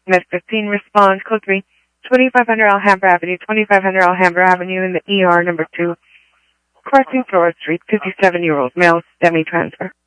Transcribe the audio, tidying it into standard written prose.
Med 15, respond. Code 3, 2500 Alhambra Avenue, 2500 Alhambra Avenue in the ER number 2, crossing Florida Street, 57-year-old male, STEMI transfer.